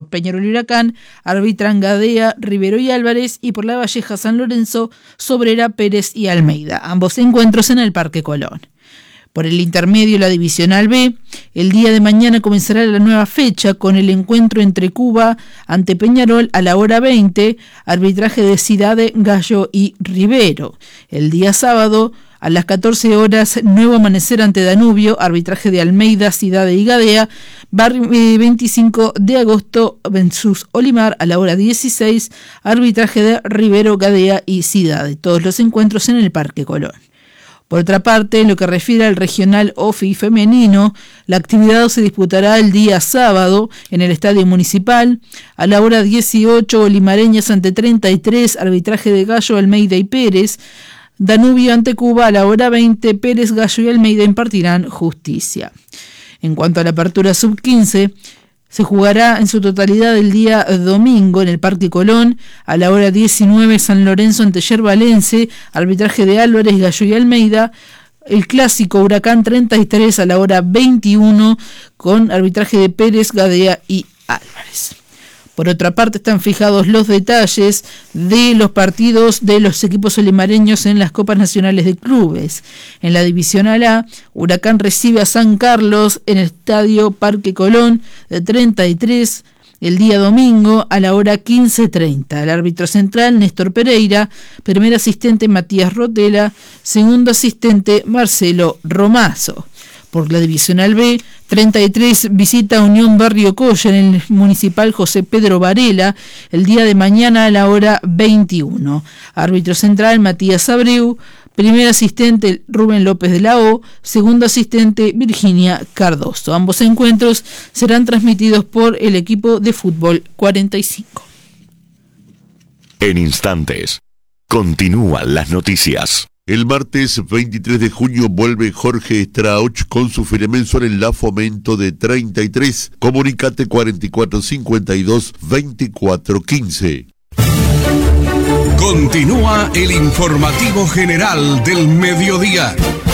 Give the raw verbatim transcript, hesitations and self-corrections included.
por Peñarol y Huracán arbitran Gadea, Rivero y Álvarez, y por La Valleja San Lorenzo, Sobrera, Pérez y Almeida, ambos encuentros en el Parque Colón. Por el intermedio, la Divisional B, el día de mañana comenzará la nueva fecha con el encuentro entre Cuba ante Peñarol a la hora veinte, arbitraje de Cidade, Gallo y Rivero. El día sábado, a las catorce horas, Nuevo Amanecer ante Danubio, arbitraje de Almeida, Cidade y Gadea. veinticinco de agosto versus Olimar a la hora dieciséis, arbitraje de Rivero, Gadea y Cidade. Todos los encuentros en el Parque Colón. Por otra parte, en lo que refiere al regional O F I femenino, la actividad se disputará el día sábado en el Estadio Municipal. A la hora dieciocho, Olimareñas ante treinta y tres, arbitraje de Gallo, Almeida y Pérez. Danubio ante Cuba a la hora veinte, Pérez, Gallo y Almeida impartirán justicia. En cuanto a la apertura sub quince, se jugará en su totalidad el día domingo en el Parque Colón. A la hora diecinueve, San Lorenzo ante Yerbalense, arbitraje de Álvarez, Gallo y Almeida. El clásico Huracán treinta y tres a la hora veintiuno con arbitraje de Pérez, Gadea y Álvarez. Por otra parte, están fijados los detalles de los partidos de los equipos olimareños en las Copas Nacionales de Clubes. En la Divisional A, Huracán recibe a San Carlos en el Estadio Parque Colón de treinta y tres el día domingo a la hora quince treinta. El árbitro central, Néstor Pereira. Primer asistente, Matías Rotela. Segundo asistente, Marcelo Romazo. Por la Divisional B, treinta y tres visita Unión Barrio Coya en el Municipal José Pedro Varela el día de mañana a la hora veintiuno. Árbitro central, Matías Abreu. Primer asistente, Rubén López de la O. Segundo asistente, Virginia Cardoso. Ambos encuentros serán transmitidos por el equipo de fútbol cuarenta y cinco. En instantes, continúan las noticias. El martes veintitrés de junio vuelve Jorge Strauch con su Firemensual en la Fomento de treinta y tres. Comunicate cuarenta y cuatro cincuenta y dos veinticuatro quince. Continúa el informativo general del mediodía.